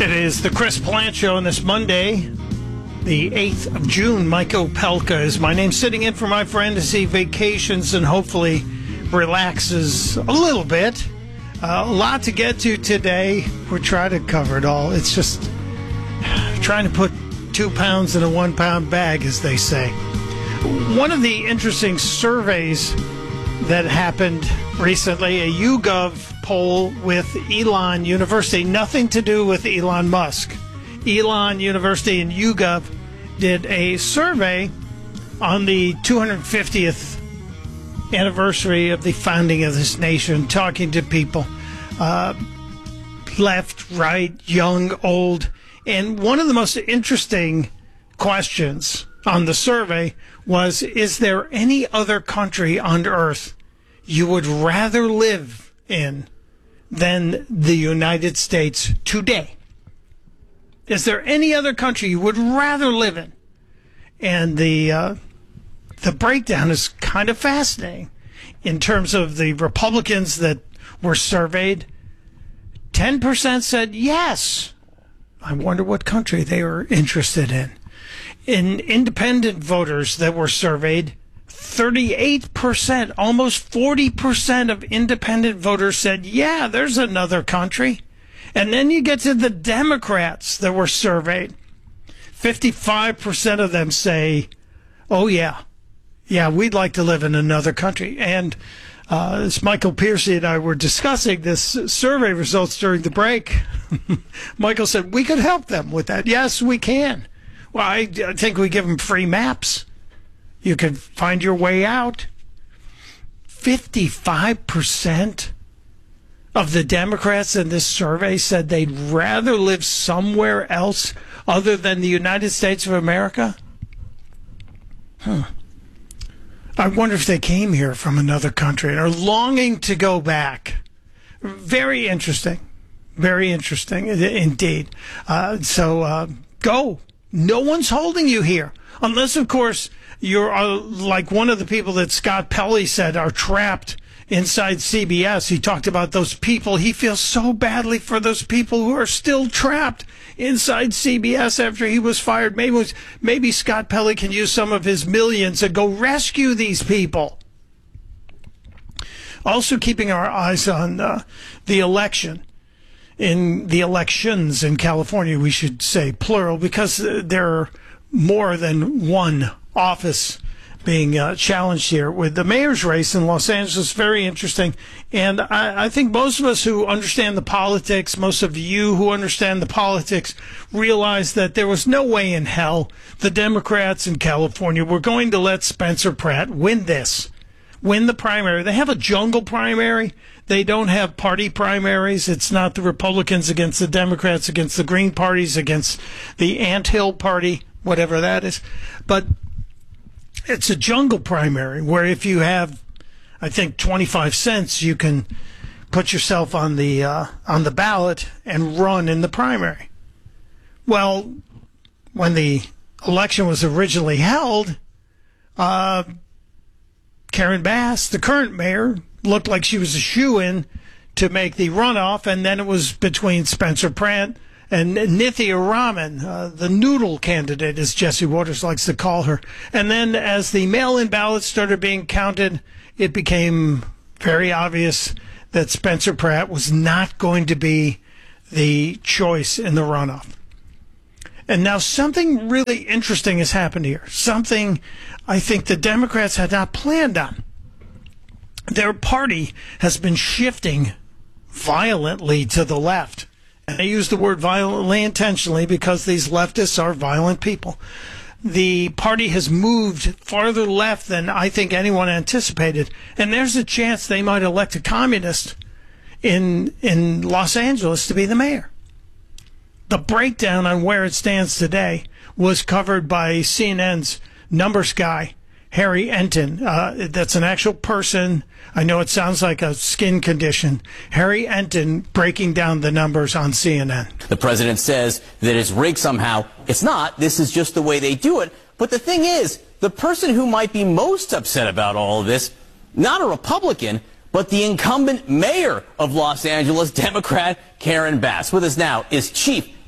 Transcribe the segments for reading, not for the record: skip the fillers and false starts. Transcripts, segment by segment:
It is the Chris Plant Show on this Monday, the 8th of June. Mike Opelka is my name, sitting in for my friend as he vacations and hopefully relaxes a little bit. A lot to get to today. We're trying to cover it all. It's just trying to put 2 pounds in a 1 pound bag, as they say. One of the interesting surveys that happened recently, a YouGov poll with Elon University, nothing to do with Elon Musk. Elon University and YouGov did a survey on the 250th anniversary of the founding of this nation, talking to people, left, right, young, old. And one of the most interesting questions on the survey was, is there any other country on earth you would rather live in than the United States today? Is there any other country you would rather live in? And the breakdown is kind of fascinating. In terms of the Republicans that were surveyed, 10% said yes. I wonder what country they were interested in. In independent voters that were surveyed, 38%, almost 40% of independent voters said, yeah, there's another country. And then you get to the Democrats that were surveyed. 55% of them say, oh, yeah, we'd like to live in another country. And as Michael Piercy and I were discussing this survey results during the break, Michael said, we could help them with that. Yes, we can. Well, I think we give them free maps. You can find your way out. 55% of the Democrats in this survey said they'd rather live somewhere else other than the United States of America. I wonder if they came here from another country and are longing to go back. Very interesting. Very interesting indeed. So go. No one's holding you here. Unless, of course, you're like one of the people that Scott Pelley said are trapped inside CBS. He talked about those people. He feels so badly for those people who are still trapped inside CBS after he was fired. Maybe Scott Pelley can use some of his millions and go rescue these people. Also keeping our eyes on the election. In the elections in California, we should say plural, because there are more than one office being challenged here. With the mayor's race in Los Angeles, very interesting. And I think most of us who understand the politics, most of you who understand the politics, realize that there was no way in hell the Democrats in California were going to let Spencer Pratt win the primary. They have a jungle primary. They don't have party primaries. It's not the Republicans against the Democrats, against the Green parties, against the Anthill Party, whatever that is. But it's a jungle primary where if you have, I think, 25 cents, you can put yourself on the ballot and run in the primary. Well, when the election was originally held, Karen Bass, the current mayor, looked like she was a shoo-in to make the runoff, and then it was between Spencer Pratt and Nithya Raman, the noodle candidate, as Jesse Waters likes to call her. And then as the mail-in ballots started being counted, it became very obvious that Spencer Pratt was not going to be the choice in the runoff. And now something really interesting has happened here, something I think the Democrats had not planned on. Their party has been shifting violently to the left. And I use the word violently intentionally because these leftists are violent people. The party has moved farther left than I think anyone anticipated. And there's a chance they might elect a communist in Los Angeles to be the mayor. The breakdown on where it stands today was covered by CNN's numbers guy, Harry Enton. That's an actual person. I know it sounds like a skin condition. Harry Enton breaking down the numbers on CNN. The president says that it's rigged somehow. It's not. This is just the way they do it. But the thing is, the person who might be most upset about all of this, not a Republican, but the incumbent mayor of Los Angeles, Democrat Karen Bass. With us now is Chief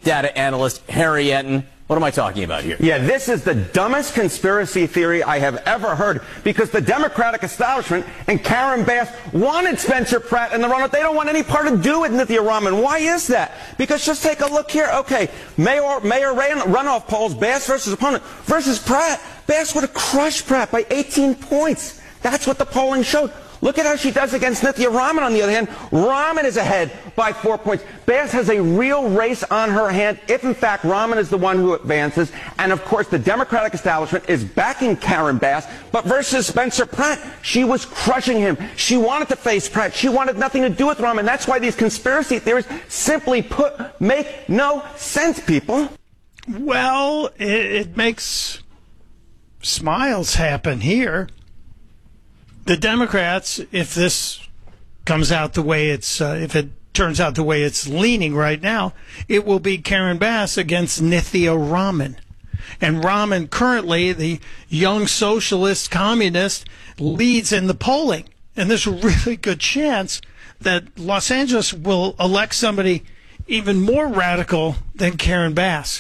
data analyst Harry Enton. What am I talking about here? Yeah, this is the dumbest conspiracy theory I have ever heard, because the Democratic establishment and Karen Bass wanted Spencer Pratt in the runoff. They don't want any part to do with Nithya Raman. Why is that? Because just take a look here. Okay, Mayor runoff polls, Bass versus opponent versus Pratt. Bass would have crushed Pratt by 18 points. That's what the polling showed. Look at how she does against Nithya Raman, on the other hand. Raman is ahead by 4 points. Bass has a real race on her hand if, in fact, Raman is the one who advances. And, of course, the Democratic establishment is backing Karen Bass. But versus Spencer Pratt, she was crushing him. She wanted to face Pratt. She wanted nothing to do with Raman. That's why these conspiracy theories, simply put, make no sense, people. Well, it makes smiles happen here. The Democrats, if this comes out the way if it turns out the way it's leaning right now, it will be Karen Bass against Nithya Raman. And Raman, currently the young socialist communist, leads in the polling. And there's a really good chance that Los Angeles will elect somebody even more radical than Karen Bass.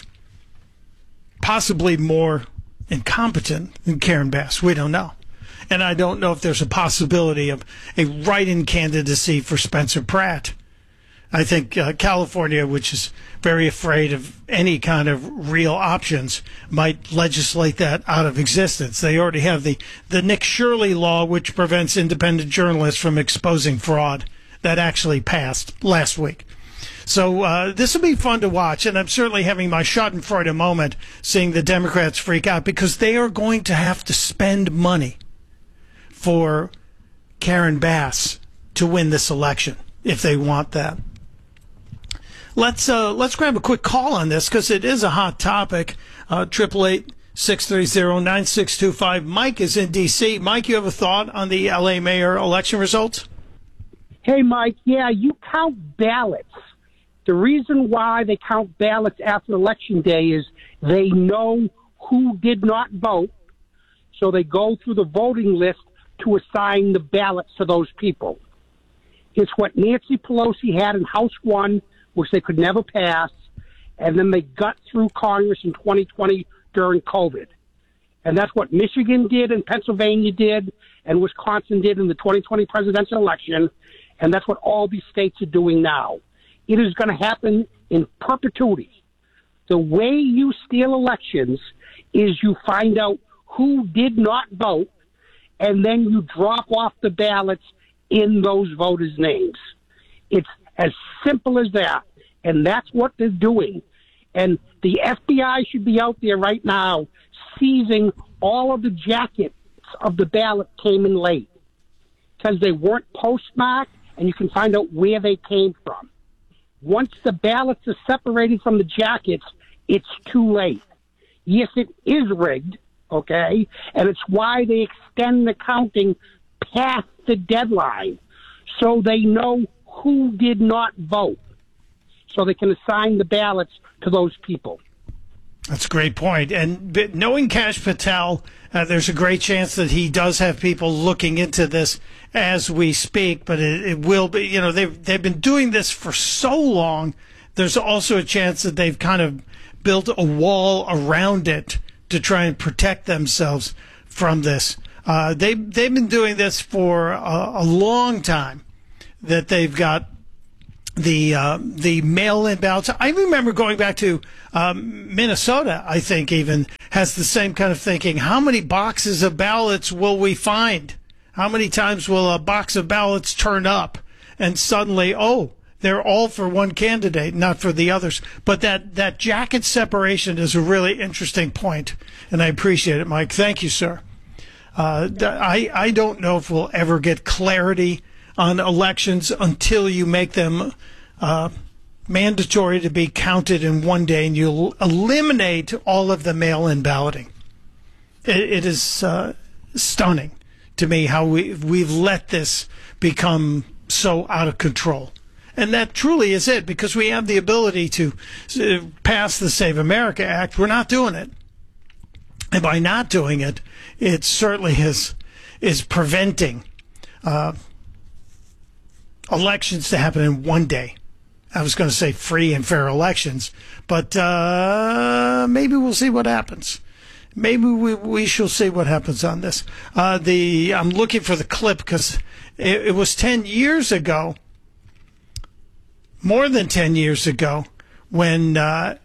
Possibly more incompetent than Karen Bass. We don't know. And I don't know if there's a possibility of a write-in candidacy for Spencer Pratt. I think California, which is very afraid of any kind of real options, might legislate that out of existence. They already have the Nick Shirley law, which prevents independent journalists from exposing fraud. That actually passed last week. So this will be fun to watch, and I'm certainly having my schadenfreude moment seeing the Democrats freak out, because they are going to have to spend money for Karen Bass to win this election if they want that. Let's grab a quick call on this, because it is a hot topic. 888-630-9625. Mike is in D.C. Mike, you have a thought on the L.A. mayor election results? Hey, Mike, yeah, you count ballots. The reason why they count ballots after Election Day is they know who did not vote, so they go through the voting list to assign the ballots to those people. It's what Nancy Pelosi had in House 1, which they could never pass, and then they got through Congress in 2020 during COVID. And that's what Michigan did and Pennsylvania did and Wisconsin did in the 2020 presidential election, and that's what all these states are doing now. It is going to happen in perpetuity. The way you steal elections is you find out who did not vote, and then you drop off the ballots in those voters' names. It's as simple as that, and that's what they're doing. And the FBI should be out there right now seizing all of the jackets of the ballot came in late, because they weren't postmarked, and you can find out where they came from. Once the ballots are separated from the jackets, it's too late. Yes, it is rigged, okay? And it's why they extend the counting past the deadline, so they know who did not vote, so they can assign the ballots to those people. That's a great point. And knowing Kash Patel, there's a great chance that he does have people looking into this as we speak, but it will be, you know, they've been doing this for so long. There's also a chance that they've kind of built a wall around it to try and protect themselves from this. They've been doing this for a long time, that they've got the mail-in ballots. I remember going back to Minnesota, I think even, has the same kind of thinking. How many boxes of ballots will we find? How many times will a box of ballots turn up? And suddenly, oh, they're all for one candidate, not for the others. But that jacket separation is a really interesting point, and I appreciate it, Mike. Thank you, sir. I don't know if we'll ever get clarity on elections until you make them mandatory to be counted in one day, and you'll eliminate all of the mail-in balloting. It is stunning to me how we've let this become so out of control. And that truly is it, because we have the ability to pass the Save America Act. We're not doing it. And by not doing it, it certainly is preventing elections to happen in one day. I was going to say free and fair elections, but maybe we'll see what happens. Maybe we shall see what happens on this. I'm looking for the clip because it was 10 years ago, more than 10 years ago, when the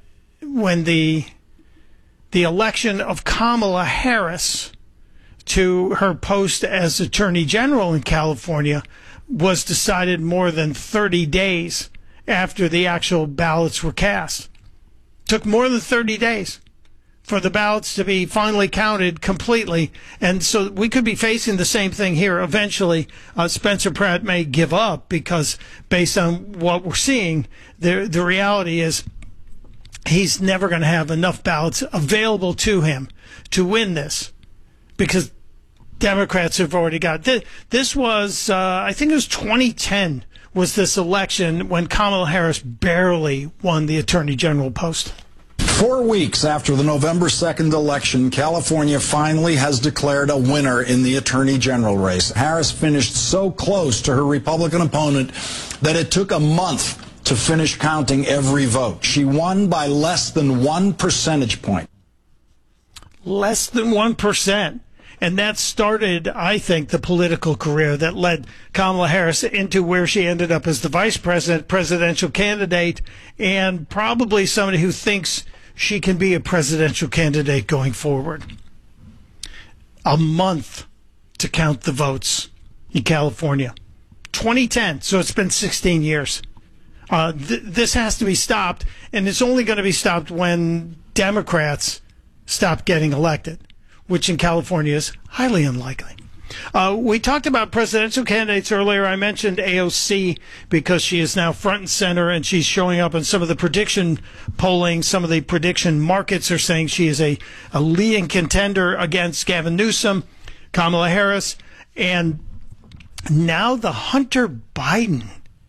election of Kamala Harris to her post as Attorney General in California was decided more than 30 days after the actual ballots were cast. Took more than 30 days for the ballots to be finally counted completely. And so we could be facing the same thing here. Eventually, Spencer Pratt may give up because based on what we're seeing, the reality is he's never going to have enough ballots available to him to win this because Democrats have already got this was I think it was 2010 was this election when Kamala Harris barely won the Attorney General post. 4 weeks after the November 2nd election, California finally has declared a winner in the Attorney General race. Harris finished so close to her Republican opponent that it took a month to finish counting every vote. She won by less than 1 percentage point. Less than 1%. And that started, I think, the political career that led Kamala Harris into where she ended up as the vice president, presidential candidate, and probably somebody who thinks she can be a presidential candidate going forward. A month to count the votes in California. 2010, so it's been 16 years. This has to be stopped, and it's only going to be stopped when Democrats stop getting elected, which in California is highly unlikely. We talked about presidential candidates earlier. I mentioned AOC because she is now front and center, and she's showing up in some of the prediction polling. Some of the prediction markets are saying she is a leading contender against Gavin Newsom, Kamala Harris, and now the Hunter Biden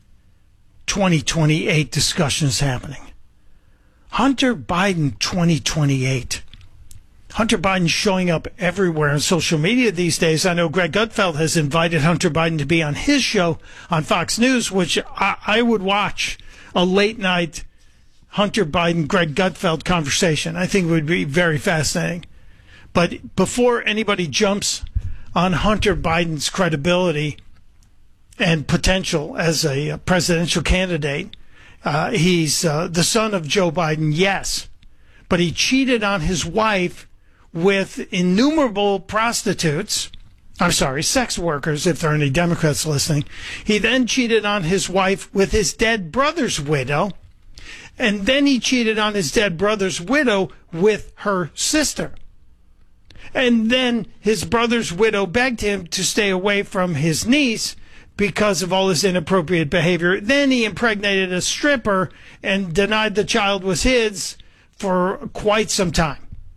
2028 discussion is happening. Hunter Biden 2028. Hunter Biden showing up everywhere on social media these days. I know Greg Gutfeld has invited Hunter Biden to be on his show on Fox News, which I would watch a late night Hunter Biden, Greg Gutfeld conversation. I think it would be very fascinating. But before anybody jumps on Hunter Biden's credibility and potential as a presidential candidate, he's the son of Joe Biden, yes, but he cheated on his wife with innumerable prostitutes. I'm sorry, sex workers, if there are any Democrats listening. He then cheated on his wife with his dead brother's widow. And then he cheated on his dead brother's widow with her sister. And then his brother's widow begged him to stay away from his niece because of all his inappropriate behavior. Then he impregnated a stripper and denied the child was his for quite some time.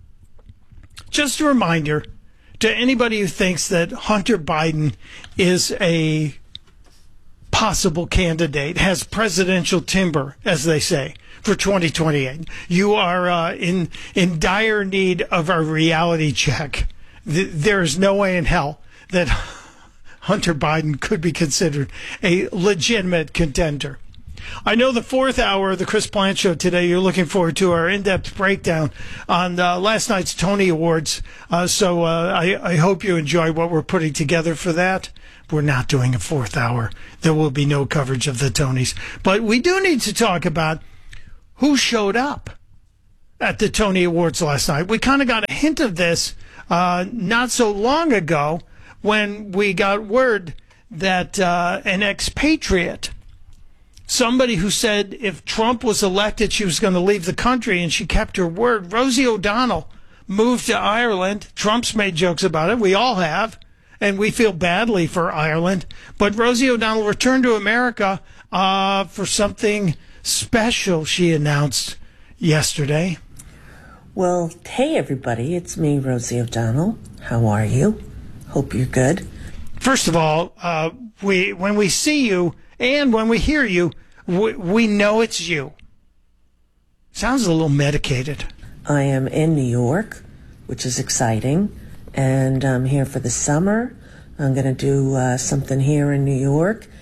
Just a reminder to anybody who thinks that Hunter Biden is a possible candidate, has presidential timber, as they say, for 2028. You are in dire need of a reality check. There is no way in hell that Hunter Biden could be considered a legitimate contender. I know the fourth hour of the Chris Plante Show today, you're looking forward to our in-depth breakdown on last night's Tony Awards. So I hope you enjoy what we're putting together for that. We're not doing a fourth hour. There will be no coverage of the Tonys. But we do need to talk about who showed up at the Tony Awards last night. We kind of got a hint of this not so long ago when we got word that an expatriate, somebody who said if Trump was elected, she was going to leave the country, and she kept her word. Rosie O'Donnell moved to Ireland. Trump's made jokes about it. We all have, and we feel badly for Ireland. But Rosie O'Donnell returned to America for something special she announced yesterday. Well, hey, everybody. It's me, Rosie O'Donnell. How are you? Hope you're good. First of all, when we see you, and when we hear you, we know it's you. Sounds a little medicated. I am in New York, which is exciting, and I'm here for the summer. I'm going to do something here in New York,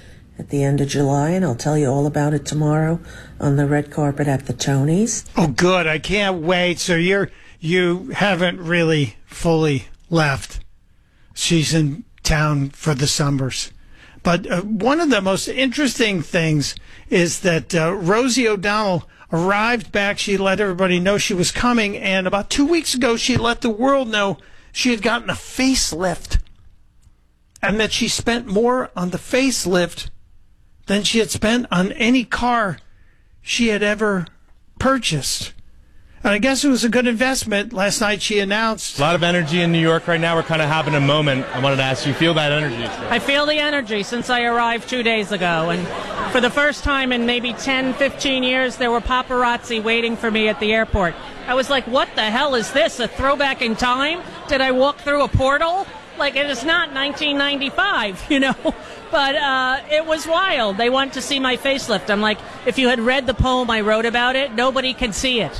at the end of July, and I'll tell you all about it tomorrow on the red carpet at the Tonys. Oh, good. I can't wait. So you haven't really fully left. She's in town for the summers. But one of the most interesting things is that Rosie O'Donnell arrived back. She let everybody know she was coming. And about 2 weeks ago, she let the world know she had gotten a facelift. And that she spent more on the facelift than she had spent on any car she had ever purchased. And I guess it was a good investment. Last night she announced. A lot of energy in New York right now. We're kind of having a moment. I wanted to ask you, feel that energy? So. I feel the energy since I arrived 2 days ago. And for the first time in maybe 10, 15 years, there were paparazzi waiting for me at the airport. I was like, what the hell is this? A throwback in time? Did I walk through a portal? Like, it is not 1995, you know? But it was wild. They want to see my facelift. I'm like, if you had read the poem I wrote about it, nobody could see it.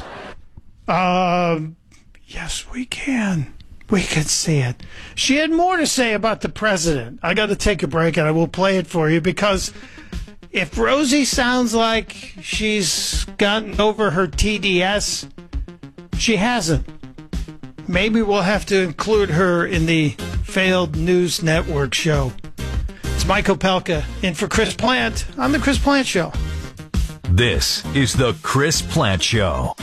Yes, we can. We can see it. She had more to say about the president. I got to take a break, and I will play it for you, because if Rosie sounds like she's gotten over her TDS, she hasn't. Maybe we'll have to include her in the failed news network show. It's Mike Opelka in for Chris Plant on The Chris Plant Show. This is The Chris Plant Show.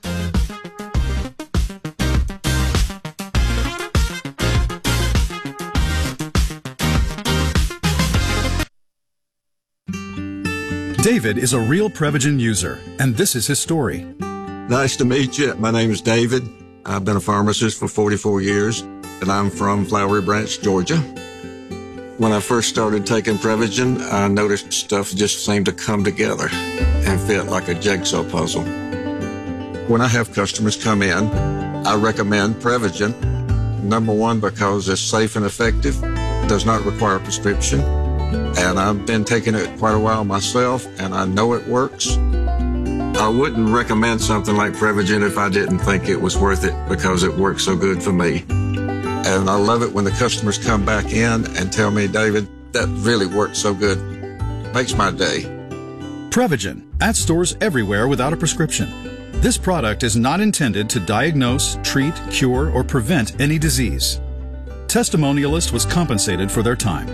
David is a real Prevagen user, and this is his story. Nice to meet you. My name is David. I've been a pharmacist for 44 years, and I'm from Flowery Branch, Georgia. When I first started taking Prevagen, I noticed stuff just seemed to come together and fit like a jigsaw puzzle. When I have customers come in, I recommend Prevagen. Number one, because it's safe and effective, does not require a prescription. And I've been taking it quite a while myself, and I know it works. I wouldn't recommend something like Prevagen if I didn't think it was worth it, because it works so good for me. And I love it when the customers come back in and tell me, David, that really worked so good. Makes my day. Prevagen, at stores everywhere without a prescription. This product is not intended to diagnose, treat, cure, or prevent any disease. Testimonialist was compensated for their time.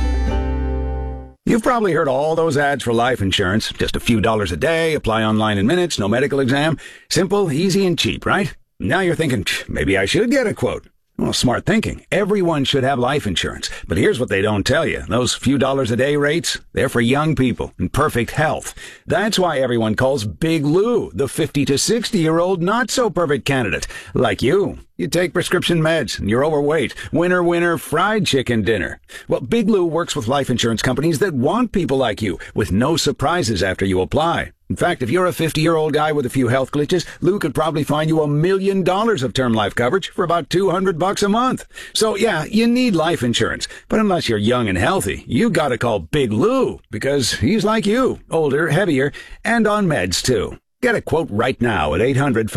You've probably heard all those ads for life insurance. Just a few dollars a day, apply online in minutes, no medical exam. Simple, easy, and cheap, right? Now you're thinking, maybe I should get a quote. Well, smart thinking. Everyone should have life insurance. But here's what they don't tell you. Those few dollars a day rates, they're for young people in perfect health. That's why everyone calls Big Lou the 50 to 60-year-old not-so-perfect candidate. Like you. You take prescription meds, and you're overweight. Winner, winner, fried chicken dinner. Well, Big Lou works with life insurance companies that want people like you, with no surprises after you apply. In fact, if you're a 50-year-old guy with a few health glitches, Lou could probably find you $1 million of term life coverage for about $200 a month. So yeah, you need life insurance. But unless you're young and healthy, you gotta call Big Lou, because he's like you, older, heavier, and on meds too. Get a quote right now at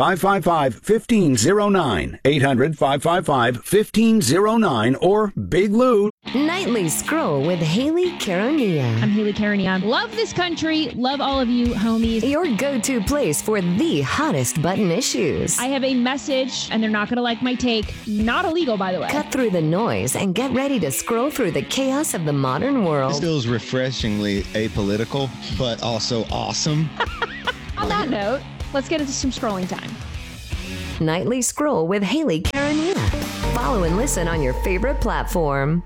800-555-1509, 800-555-1509, or Big Lou. Nightly Scroll with Haley Karania. I'm Haley Karania. Love this country. Love all of you, homies. Your go-to place for the hottest button issues. I have a message, and they're not going to like my take. Not illegal, by the way. Cut through the noise and get ready to scroll through the chaos of the modern world. This feels refreshingly apolitical, but also awesome. On that note, let's get into some scrolling time. Nightly Scroll with Haley Karania. Follow and listen on your favorite platform.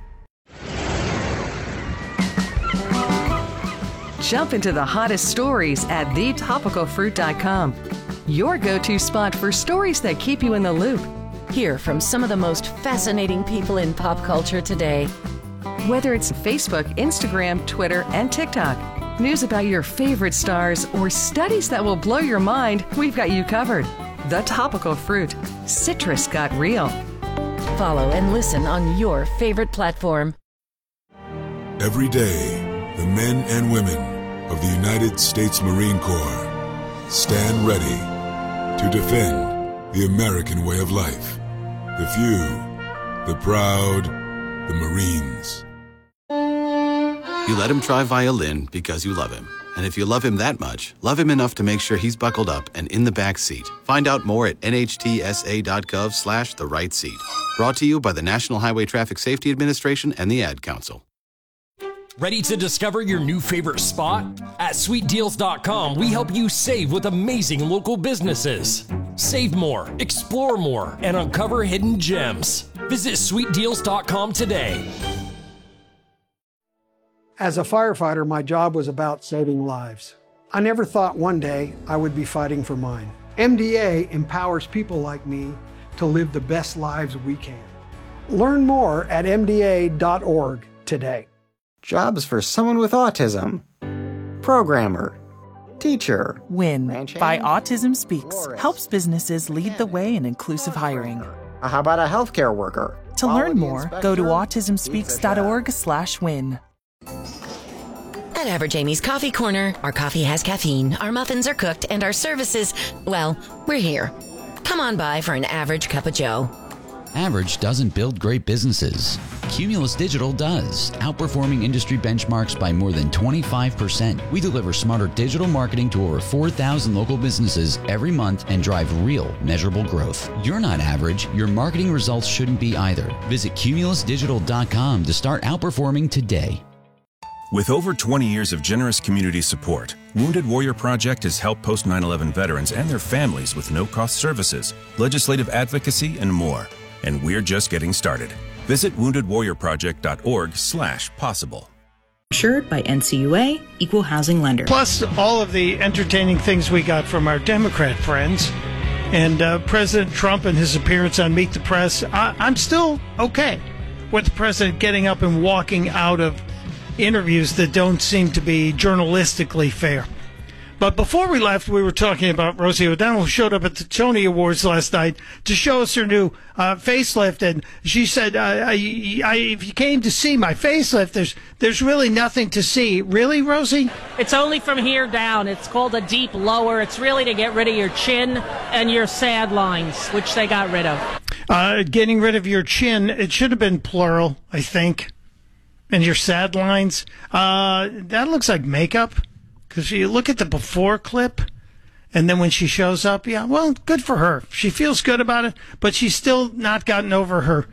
Jump into the hottest stories at thetopicalfruit.com. Your go-to spot for stories that keep you in the loop. Hear from some of the most fascinating people in pop culture today. Whether it's Facebook, Instagram, Twitter, and TikTok. News about your favorite stars or studies that will blow your mind, we've got you covered. The Topical Fruit. Citrus got real. Follow and listen on your favorite platform. Every day, the men and women of the United States Marine Corps stand ready to defend the American way of life. The few, the proud, the Marines. You let him try violin because you love him. And if you love him that much, love him enough to make sure he's buckled up and in the back seat. Find out more at nhtsa.gov/the right seat. Brought to you by the National Highway Traffic Safety Administration and the Ad Council. Ready to discover your new favorite spot? At sweetdeals.com, we help you save with amazing local businesses. Save more, explore more, and uncover hidden gems. Visit sweetdeals.com today. As a firefighter, my job was about saving lives. I never thought one day I would be fighting for mine. MDA empowers people like me to live the best lives we can. Learn more at mda.org today. Jobs for someone with autism. Programmer. Teacher. WIN by Autism Speaks helps businesses lead the way in inclusive hiring. How about a healthcare worker? To learn more, go to autismspeaks.org/win. At Average Amy's Coffee Corner, our coffee has caffeine, our muffins are cooked, and our services, well, we're here. Come on by for an average cup of joe. Average doesn't build great businesses. Cumulus Digital does, outperforming industry benchmarks by more than 25%. We deliver smarter digital marketing to over 4,000 local businesses every month and drive real, measurable growth. You're not average. Your marketing results shouldn't be either. Visit cumulusdigital.com to start outperforming today. With over 20 years of generous community support, Wounded Warrior Project has helped post 9/11 veterans and their families with no-cost services, legislative advocacy, and more. And we're just getting started. Visit woundedwarriorproject.org/possible. Insured by NCUA, Equal Housing Lender. Plus all of the entertaining things we got from our Democrat friends. And President Trump and his appearance on Meet the Press. I'm still okay with the president getting up and walking out of interviews that don't seem to be journalistically fair. But before we left, we were talking about Rosie O'Donnell, who showed up at the Tony Awards last night to show us her new facelift. And she said, if you came to see my facelift, there's really nothing to see. Really, Rosie? It's only from here down. It's called a deep lower. It's really to get rid of your chin and your sad lines, which they got rid of. Getting rid of your chin, it should have been plural, I think. And your sad lines. That looks like makeup. Because you look at the before clip, and then when she shows up, yeah, well, good for her. She feels good about it, but she's still not gotten over her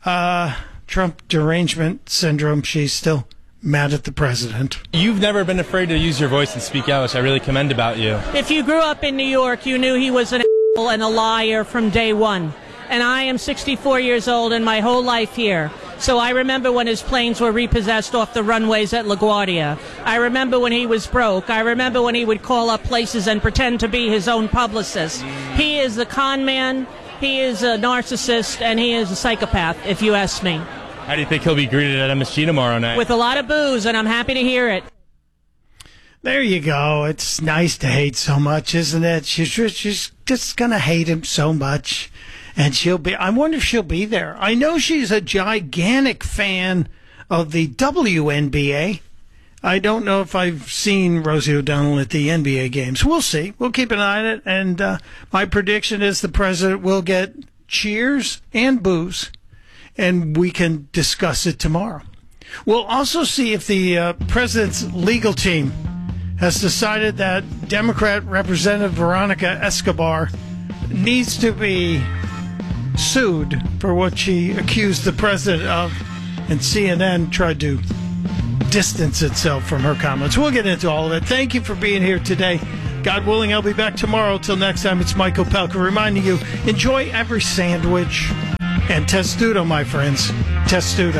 Trump derangement syndrome. She's still mad at the president. You've never been afraid to use your voice and speak out, which I really commend about you. If you grew up in New York, you knew he was an asshole and a liar from day one. And I am 64 years old and my whole life here. So I remember when his planes were repossessed off the runways at LaGuardia. I remember when he was broke. I remember when he would call up places and pretend to be his own publicist. He is a con man, he is a narcissist, and he is a psychopath, if you ask me. How do you think he'll be greeted at MSG tomorrow night? With a lot of booze, and I'm happy to hear it. There you go. It's nice to hate so much, isn't it? She's just going to hate him so much. And I wonder if she'll be there. I know she's a gigantic fan of the WNBA. I don't know if I've seen Rosie O'Donnell at the NBA games. We'll see. We'll keep an eye on it. And my prediction is the president will get cheers and boos, and we can discuss it tomorrow. We'll also see if the president's legal team has decided that Democrat Representative Veronica Escobar needs to be sued for what she accused the president of, and CNN tried to distance itself from her comments. We'll get into all of it. Thank you for being here today. God willing, I'll be back tomorrow. Till next time, it's Michael Pelka reminding you, enjoy every sandwich. And testudo, my friends. Testudo.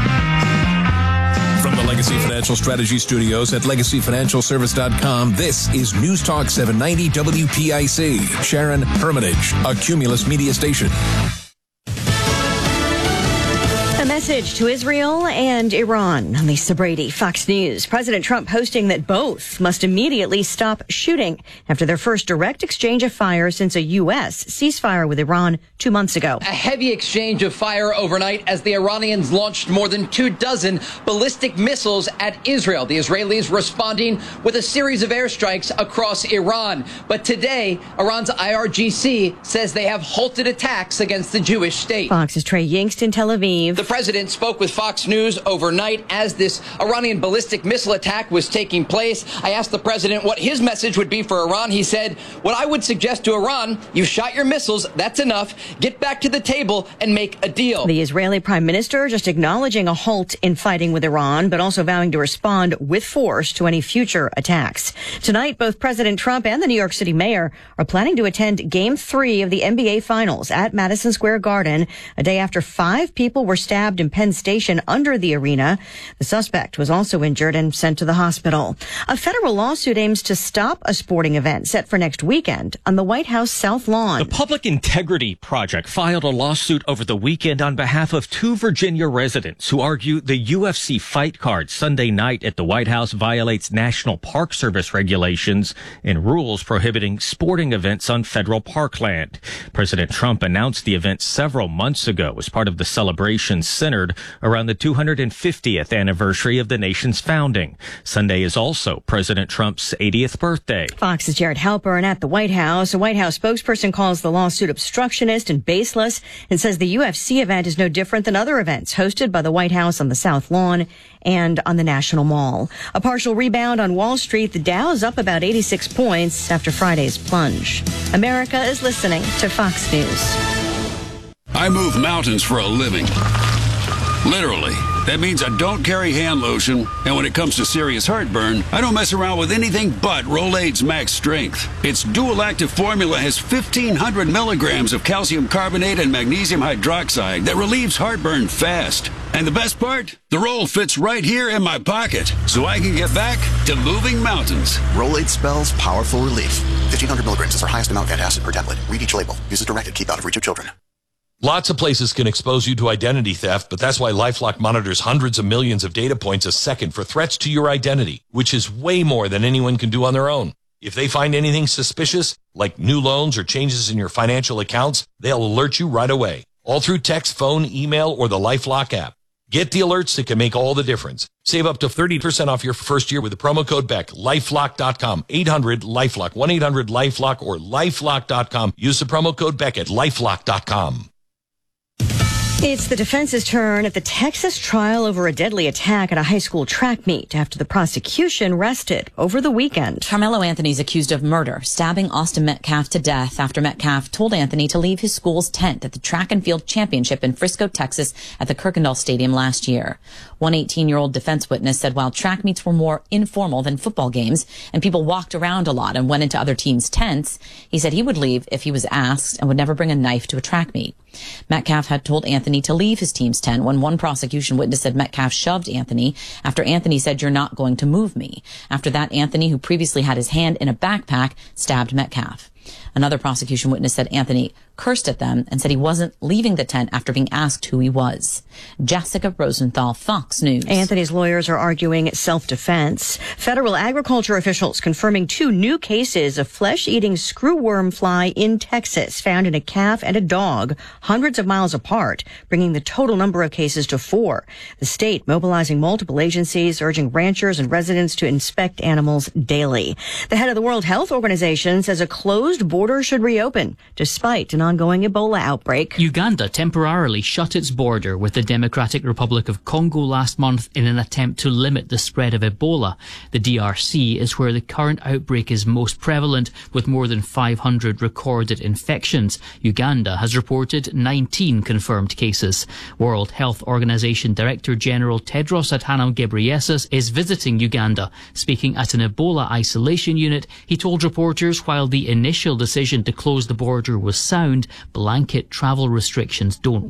From the Legacy Financial Strategy Studios at LegacyFinancialService.com, this is News Talk 790 WPIC. Sharon Hermitage, a Cumulus Media station. A message to Israel and Iran. Lisa Brady, Fox News. President Trump posting that both must immediately stop shooting after their first direct exchange of fire since a U.S. ceasefire with Iran 2 months ago. A heavy exchange of fire overnight as the Iranians launched more than 24 ballistic missiles at Israel. The Israelis responding with a series of airstrikes across Iran. But today, Iran's IRGC says they have halted attacks against the Jewish state. Fox's Trey Yingst in Tel Aviv. The president president spoke with Fox News overnight as this Iranian ballistic missile attack was taking place. I asked the president what his message would be for Iran. He said, what I would suggest to Iran, you shot your missiles, that's enough. Get back to the table and make a deal. The Israeli prime minister just acknowledging a halt in fighting with Iran, but also vowing to respond with force to any future attacks. Tonight, both President Trump and the New York City mayor are planning to attend Game 3 of the NBA Finals at Madison Square Garden, a day after 5 people were stabbed in Penn Station under the arena. The suspect was also injured and sent to the hospital. A federal lawsuit aims to stop a sporting event set for next weekend on the White House South Lawn. The Public Integrity Project filed a lawsuit over the weekend on behalf of 2 Virginia residents who argue the UFC fight card Sunday night at the White House violates National Park Service regulations and rules prohibiting sporting events on federal parkland. President Trump announced the event several months ago as part of the celebration centered around the 250th anniversary of the nation's founding. Sunday is also President Trump's 80th birthday. Fox's Jared Halpern at the White House. A White House spokesperson calls the lawsuit obstructionist and baseless and says the UFC event is no different than other events hosted by the White House on the South Lawn and on the National Mall. A partial rebound on Wall Street. The Dow is up about 86 points after Friday's plunge. America is listening to Fox News. I move mountains for a living. Literally. That means I don't carry hand lotion, and when it comes to serious heartburn, I don't mess around with anything but Rolaids Max Strength. Its dual-active formula has 1,500 milligrams of calcium carbonate and magnesium hydroxide that relieves heartburn fast. And the best part? The roll fits right here in my pocket, so I can get back to moving mountains. Rolaids spells powerful relief. 1,500 milligrams is our highest amount of antacid per tablet. Read each label. Use as directed. Keep out of reach of children. Lots of places can expose you to identity theft, but that's why LifeLock monitors hundreds of millions of data points a second for threats to your identity, which is way more than anyone can do on their own. If they find anything suspicious, like new loans or changes in your financial accounts, they'll alert you right away, all through text, phone, email, or the LifeLock app. Get the alerts that can make all the difference. Save up to 30% off your first year with the promo code BECK. LifeLock.com. 800-LifeLock. 1-800-LifeLock or LifeLock.com. Use the promo code BECK at LifeLock.com. It's the defense's turn at the Texas trial over a deadly attack at a high school track meet after the prosecution rested over the weekend. Carmelo Anthony's accused of murder, stabbing Austin Metcalf to death after Metcalf told Anthony to leave his school's tent at the track and field championship in Frisco, Texas at the Kirkendall Stadium last year. One 18-year-old defense witness said while track meets were more informal than football games and people walked around a lot and went into other teams' tents, he said he would leave if he was asked and would never bring a knife to a track meet. Metcalf had told Anthony to leave his team's tent when one prosecution witness said Metcalf shoved Anthony after Anthony said, "You're not going to move me." After that, Anthony, who previously had his hand in a backpack, stabbed Metcalf. Another prosecution witness said Anthony cursed at them and said he wasn't leaving the tent after being asked who he was. Jessica Rosenthal, Fox News. Anthony's lawyers are arguing self-defense. Federal agriculture officials confirming 2 new cases of flesh-eating screwworm fly in Texas found in a calf and a dog hundreds of miles apart, bringing the total number of cases to 4. The state mobilizing multiple agencies, urging ranchers and residents to inspect animals daily. The head of the World Health Organization says a closed border should reopen despite an ongoing Ebola outbreak. Uganda temporarily shut its border with the Democratic Republic of Congo last month in an attempt to limit the spread of Ebola. The DRC is where the current outbreak is most prevalent, with more than 500 recorded infections. Uganda has reported 19 confirmed cases. World Health Organization Director General Tedros Adhanom Ghebreyesus is visiting Uganda. Speaking at an Ebola isolation unit, he told reporters while the initial decision to close the border was sound, blanket travel restrictions don't